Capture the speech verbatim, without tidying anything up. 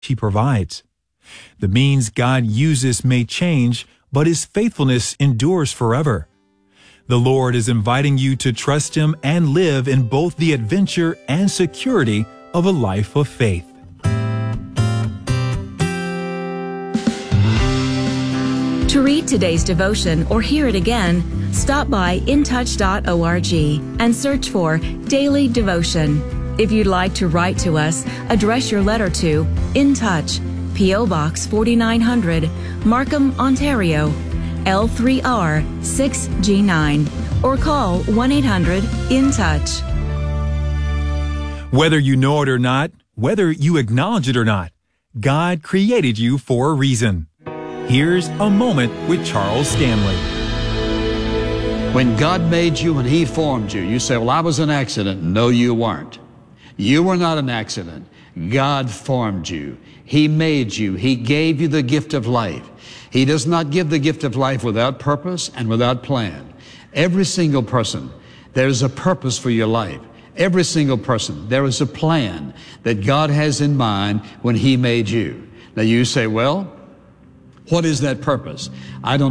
He provides. The means God uses may change, but His faithfulness endures forever. The Lord is inviting you to trust Him and live in both the adventure and security of a life of faith. To read today's devotion or hear it again, stop by in touch dot org and search for Daily Devotion. If you'd like to write to us, address your letter to In Touch, P O Box forty-nine hundred, Markham, Ontario, L three R six G nine, or call one eight hundred in touch. Whether you know it or not, whether you acknowledge it or not, God created you for a reason. Here's a moment with Charles Stanley. When God made you and He formed you, you say, well, I was an accident. No, you weren't. You were not an accident. God formed you. He made you. He gave you the gift of life. He does not give the gift of life without purpose and without plan. Every single person, there is a purpose for your life. Every single person, there is a plan that God has in mind when He made you. Now you say, well, what is that purpose? I don't